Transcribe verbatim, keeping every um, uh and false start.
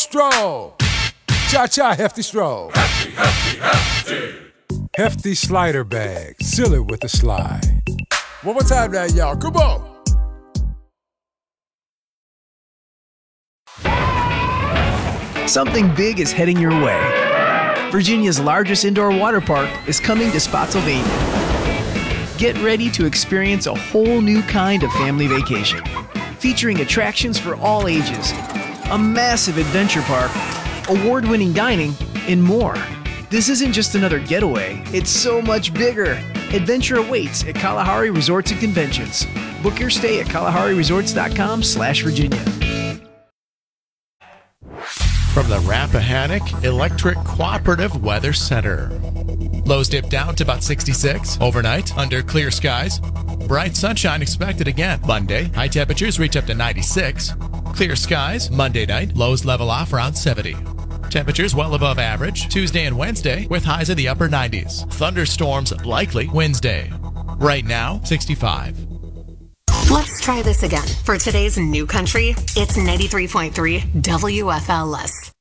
stroll. Cha-cha, hefty stroll. Hefty, hefty, hefty. Hefty slider bag. Seal it with a slide. One more time now, y'all. Come on. Something big is heading your way. Virginia's largest indoor water park is coming to Spotsylvania. Get ready to experience a whole new kind of family vacation, featuring attractions for all ages, a massive adventure park, award-winning dining, and more. This isn't just another getaway, it's so much bigger. Adventure awaits at Kalahari Resorts and Conventions. Book your stay at kalahari resorts dot com slash Virginia. From the Rappahannock Electric Cooperative Weather Center. Lows dip down to about sixty-six. Overnight, under clear skies. Bright sunshine expected again. Monday, high temperatures reach up to ninety-six. Clear skies. Monday night, lows level off around seventy. Temperatures well above average. Tuesday and Wednesday with highs in the upper nineties. Thunderstorms likely Wednesday. Right now, sixty-five. Let's try this again. For today's New Country, it's ninety-three point three W F L S.